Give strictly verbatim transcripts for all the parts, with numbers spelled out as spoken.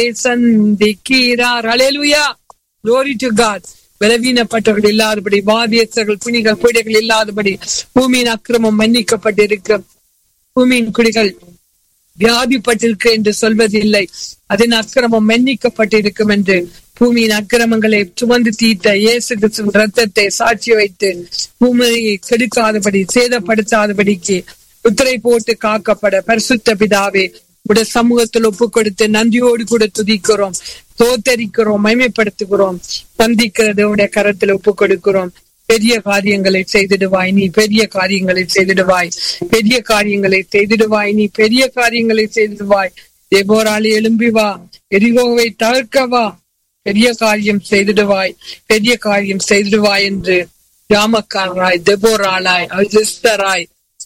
சந்திக்கிறார். ஹல்லேலூயா, glory to God. பலவீனப்பட்டவர்கள் இல்லாதபடி, வாதியஸ்தர்கள் புனிகள் பீடைகள் இல்லாதபடி, பூமியின் அக்கிரமம் மன்னிக்கப்பட்டிருக்க, பூமியின் குடிகள் வியாதிப்பட்டிருக்கு என்று சொல்வதில்லை, அதன் அக்கிரமம் மன்னிக்கப்பட்டிருக்கும் என்று பூமியின் அக்கிரமங்களை சுமந்து தீர்த்த இயேசு கிறிஸ்துவின் ரத்தத்தை சாட்சி வைத்து பூமியை கெடுக்காதபடி சேதப்படுத்தாதபடிக்கு முத்திரை போட்டு காக்கப்பட பரிசுத்த பிதாவே உடைய சமூகத்தில் ஒப்பு கொடுத்து நன்றியோடு கூட துதிக்கிறோம், தோத்தரிக்கிறோம், மகிமைப்படுத்துகிறோம். சந்திக்கிறது உடைய கரத்தில் ஒப்பு கொடுக்கிறோம். பெரிய காரியங்களை செய்திடுவாய் நீ, பெரிய காரியங்களை செய்திடுவாய், பெரிய காரியங்களை செய்திடுவாய் நீ, பெரிய காரியங்களை செய்திடுவாய். தேபோராளி எழும்பி வா, எரிகோவை தவிர்க்கவா, பெரிய காரியம் செய்திடுவாய், பெரிய காரியம் செய்திடுவாய் என்று ஜாமக்காரராய், தெபோராளாய், அஜிஸ்தராய்,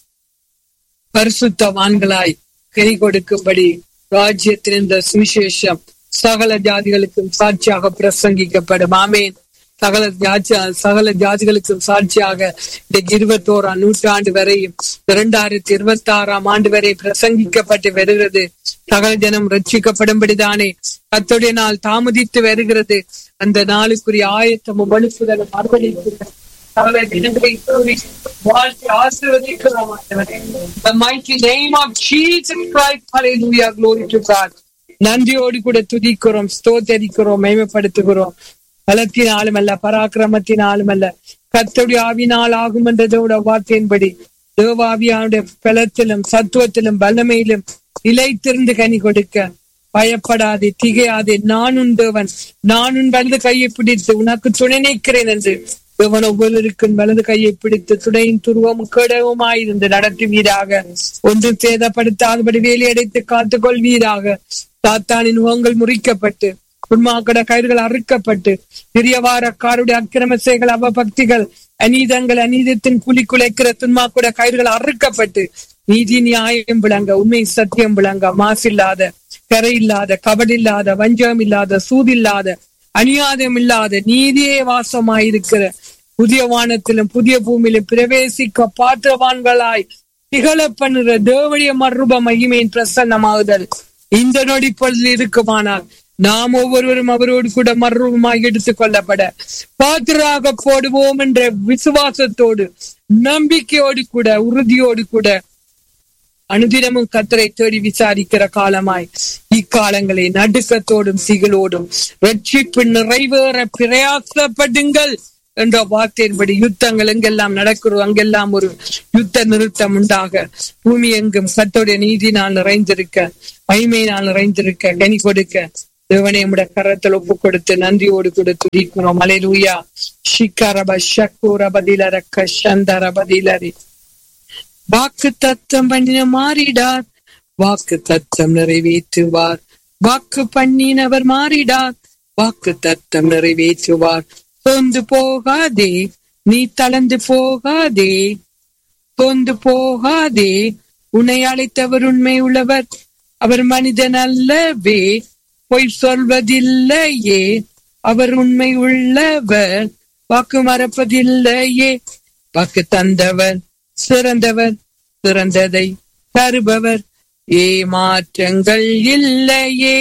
பரிசுத்தவான்களாய் கை கொடுக்கும்படி ராஜ்யத்தில் இந்த சுவிசேஷம் சகல ஜாதிகளுக்கும் சாட்சியாக பிரசங்கிக்கப்படும். ஆமேன். சகல ஜாதி சகல ஜாதிகளுக்கும் சாட்சியாக இந்த இருபத்தோராம் நூற்றாண்டு வரையும் இரண்டாயிரத்தி இருபத்தி ஆறாம் ஆண்டு வரை பிரசங்கிக்கப்பட்டு வருகிறது. சகல ஜனம் ரட்சிக்கப்படும்படிதானே கர்த்தருடைய நாள் தாமதித்து வருகிறது. அந்த நாளுக்குரிய ஆயத்தமும் வலுப்புதலும் அர்ப்பணிப்பு சகல ஜனங்களை வாழ்த்து ஆசீர்வதிக்கிறோம். The mighty name of Jesus Christ. Hallelujah, glory to God. நன்றியோடு கூட துதிக்கிறோம், ஸ்தோத்தரிக்கிறோம், மகிமைப்படுத்துகிறோம். பலத்தினாலும் அல்ல, பராக்கிரமத்தினாலும் அல்ல, கர்த்தருடைய ஆவினால் ஆகும் என்றதோட வார்த்தையின்படி தேவாவியானுடைய பலத்திலும் சத்துவத்திலும் வல்லமையிலும் நிலைத்திருந்து கனி கொடுக்க பயப்படாதே, திகையாதே. நான் உன் தேவன், நான் உன் வலது கையை பிடித்து உனக்கு துணை நிற்கிறேன் என்று தேவன் ஒவ்வொருவருக்கும் வலது கையை பிடித்து துணையின் துருவமும் கேடவுமாயிருந்து நடத்துவீராக. ஒன்றும் சேதப்படுத்தாதபடி வேலி அடைத்து காத்துக் கொள்வீராக. சாத்தானின் முகங்கள் முறிக்கப்பட்டு உன்மாக்கட கயிறுகள் அறுக்கப்பட்டு பெரியவாரக்காருடைய அக்கிரம செயல்கள், அவபக்திகள், அநீதங்கள், அநீதத்தின் குழி குலைக்கிற துன்மாக்குட கயிறுகள் அறுக்கப்பட்டு நீதி நியாயம் விளங்க, உண்மை சத்தியம் விளங்க, மாசில்லாத, கரையில்லாத, கபடில்லாத, வஞ்சகம் இல்லாத, சூதில்லாத, அநியாதம் இல்லாத நீதியே வாசமாயிருக்கிற புதிய வானத்திலும் புதிய பூமியிலும் பிரவேசிக்க பாத்திரவான்களாய் திகழ பண்ணுற தேவடைய மறுப மகிமையின் பிரசன்னமாகுதல் இந்த நொடி பொழுதில் இருக்குமானால் நாம் ஒவ்வொருவரும் அவரோடு கூட மறுரூபமாக எடுத்துக் கொள்ளப்பட பாத்திராக போடுவோம் என்ற விசுவாசத்தோடு நம்பிக்கையோடு கூட உறுதியோடு கூட அனுதினமும் கர்த்தரை தேடி விசாரிக்கிற காலமாய் இக்காலங்களை நடுக்கத்தோடும் திகிலோடும் ரட்சிப்பு நிறைவேற பிரயாசப்படுங்கள் என்ற வார்த்தையின்படி யுத்தங்கள் எங்கெல்லாம் நடக்கிறோம் அங்கெல்லாம் ஒரு யுத்த நிறுத்தம் உண்டாக, பூமி எங்கும் கர்த்தருடைய நீதினால் நிறைந்திருக்க, மகிமையினால் நிறைந்திருக்க, கனி கொடுக்க தேவனே உம்முடைய கரத்தில் ஒப்பு கொடுத்து நன்றியோடு கூட துதிக்கிறோம். அல்லேலூயா. ஷிக்கரப ஷக்கூரபதிலரக்க சந்தரபதிலரி. வாக்கு தத்தம் பண்ணின மாறிடார், வாக்கு தத்தம் நிறைவேற்றுவார். வாக்கு பண்ணினவர் மாறிடார், வாக்கு தத்தம் நிறைவேற்றுவார். தொந்து போகாதே, நீ தளர்ந்து போகாதே, தொந்து போகாதே. உன்னை அழைத்தவர் உண்மை உள்ளவர், அவர் மனிதன் அல்லவே, பொய் சொல்வதில்லையே, அவர் உண்மை உள்ளவர், வாக்கு மறப்பதில்லையே. வாக்கு தந்தவர் சிறந்தவர், சிறந்ததை தருபவர், ஏமாற்றங்கள் இல்லையே.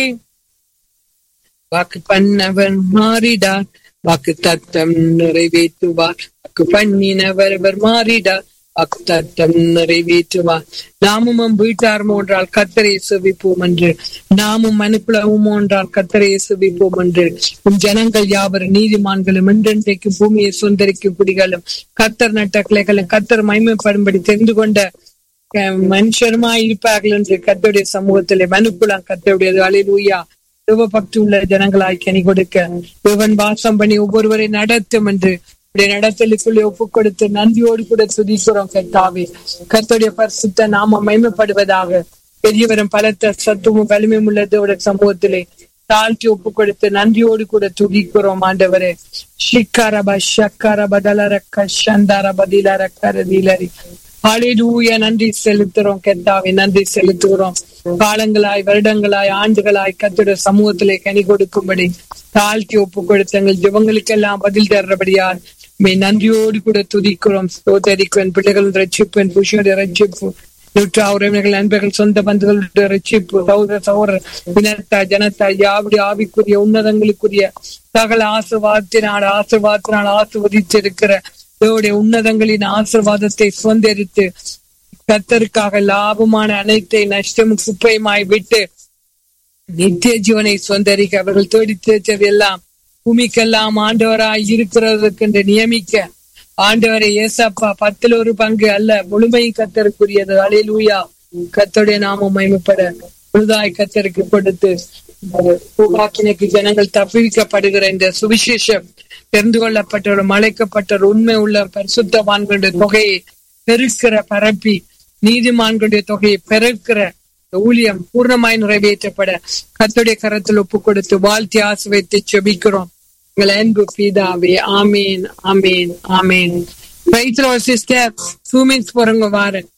வாக்கு பண்ணவர் மாறிடார், வாக்கு தத்தம் நிறைவேற்றுவார். வாக்கு பண்ணினவர் அவர் மாறிடார், வாக்கு தத்தம் நிறைவேற்றுவார். நாமும் வீட்டார் என்றால் கர்த்தரை செவிப்போம் என்று, நாமும் மனுக்குலவும் என்றால் கர்த்தரை செவிப்போம் என்று. உன் ஜனங்கள் யாவரும் நீதிமான்களும் என்றென்றைக்கு பூமியை சுந்தரிக்கும் குடிகளும் கர்த்தர் நட்ட கிளைகளும் கர்த்தர் மகிமைப்படும்படி தெரிந்து கொண்ட மனுஷருமாய் இருப்பார்கள் என்று கர்த்தருடைய சமூகத்திலே மனுக்குலம் கர்த்தருடையது. அல்லேலூயா. தேவ பக்தி உள்ள ஜனங்களாய் கனி கொடுக்க தேவன் வாசம் பண்ணி ஒவ்வொருவரை நடத்தும் என்று நடத்தலுக்குள்ளே ஒப்பு கொடுத்து நன்றியோடு கூட துதிக்கிறோம். கர்த்தாவே, கர்த்தருடைய பரிசுத்த நாம மகிமைப்படுவதாக. பெரியவரும் பலத்த சத்துவமும் வலிமையும் உள்ளதோட சமூகத்திலே தாழ்த்தி ஒப்பு கொடுத்து நன்றியோடு கூட துதிக்கிறோம். ஆண்டவரே, ஷிக்கரப ஷக்கரபதலரக்க சந்தரபதிலரக்கரதிலரி. ஹல்லேலூயா. நன்றி செலுத்துறோம் கர்த்தாவே, நன்றி செலுத்துகிறோம். காலங்களாய், வருடங்களாய், ஆண்டுகளாய் கர்த்தருடைய சமூகத்திலே கனி கொடுக்கும்படி தாழ்த்தி ஒப்பு கொடுத்து எங்கள் ஜெபங்களுக்கெல்லாம் பதில் தர்றபடியால் நன்றியோடு கூட துதிக்கிறோம். ஸ்தோத்தரிக்கும் பிள்ளைகள் ரட்சிப்பு, புருஷனுடைய ரட்சிப்பு, உறவினர்கள், நண்பர்கள், சொந்த பந்துகளுடைய ரட்சிப்பு, சகோதர சகோதர இனத்தா ஜனத்தா யாவுடைய ஆவிக்குரிய உன்னதங்களுக்குரிய சகல ஆசீர்வாதத்தினால் ஆசீர்வாதத்தினால் ஆசீர்வதித்திருக்கிற தேவனுடைய உன்னதங்களின் ஆசீர்வாதத்தை சுதந்திரித்து கர்த்தருக்காக லாபமான அனைத்தை நஷ்டமும் குப்பையுமாய் விட்டு நித்திய ஜீவனை சுதந்திரிக்க அவர்கள் தேடி தேய்ச்சது எல்லாம் பூமிக்கெல்லாம் ஆண்டவராய் இருக்கிறதுக்கு என்று நியமிக்க ஆண்டவரை ஏசப்பா பத்துல ஒரு பங்கு அல்ல முழுமையும் கர்த்தருக்குரியது. அல்லேலூயா. கர்த்தருடைய நாமம் மகிமைப்பட முழுதாய் கர்த்தருக்கு கொடுத்து பூவாக்கினைக்கு ஜனங்கள் தப்புவிக்கப்படுகிற இந்த சுவிசேஷம் தெரிந்து கொள்ளப்பட்ட மலைக்கப்பட்ட உண்மை உள்ள பரிசுத்தவான்களுடைய தொகையை பெருக்கிற பரப்பி நீதிமான்களுடைய தொகையை பெருக்கிற ஊழியம் பூர்ணமாய் நிறைவேற்றப்பட கர்த்தருடைய கரத்தில் ஒப்பு கொடுத்து வாழ்த்தி ஆசீர்வதித்து ஜெபிக்கிறோம் எங்கள் அன்பு பிதாவே. ஆமீன், ஆமீன், ஆமீன். சிஸ்டர் டூ மினிட்ஸ் போறவங்க வாரன்.